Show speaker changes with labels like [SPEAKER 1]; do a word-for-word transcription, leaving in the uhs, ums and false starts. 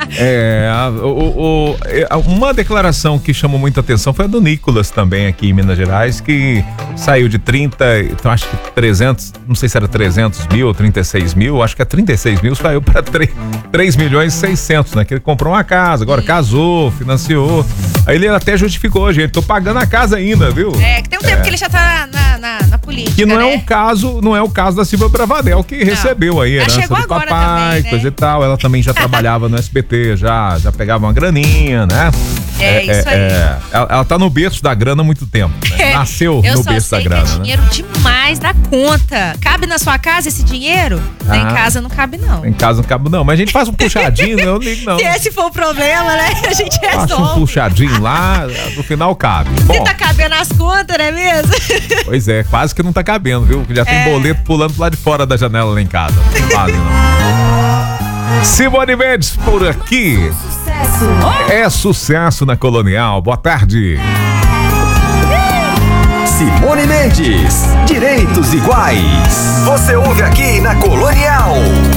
[SPEAKER 1] É, o, o, uma declaração que chamou muita atenção foi a do Nicolas também aqui em Minas Gerais, que saiu de trinta, então acho que trezentos, não sei se era trezentos mil ou trinta e seis mil, acho que é trinta e seis mil, saiu para três milhões e seiscentos, né? Que ele comprou uma casa, agora casou, financiou. Aí ele até justificou, gente, tô pagando a casa ainda, viu?
[SPEAKER 2] É, que tem um tempo é. que ele já tá na, na, na política,
[SPEAKER 1] que não
[SPEAKER 2] né?
[SPEAKER 1] é o caso, não é o caso da Silvia Bravanel, que não. recebeu aí a herança do papai, também, né? Coisa e tal. Ela também já trabalhava no S B T, já, já pegava uma graninha, né?
[SPEAKER 2] É, é isso aí. É,
[SPEAKER 1] ela, ela tá no berço da grana há muito tempo, né? Nasceu
[SPEAKER 2] Eu
[SPEAKER 1] no berço da grana.
[SPEAKER 2] Eu só sei que é dinheiro né? demais da conta. Cabe na sua casa esse dinheiro? Ah, em casa não cabe, não.
[SPEAKER 1] Em casa não cabe, não. Mas a gente faz um puxadinho, né? Eu não ligo, não.
[SPEAKER 2] Se esse for o problema, né? A gente resolve.
[SPEAKER 1] Faz um puxadinho lá, no final cabe.
[SPEAKER 2] Se Bom, tá cabendo as contas, não é mesmo?
[SPEAKER 1] Pois é, quase que não tá cabendo, viu? Já tem é. boleto pulando lá de fora da janela lá em casa. Não vale, não. Simone Mendes por aqui. Sucesso. É sucesso na Colonial. Boa tarde.
[SPEAKER 3] Simone Mendes, direitos iguais. Você ouve aqui na Colonial.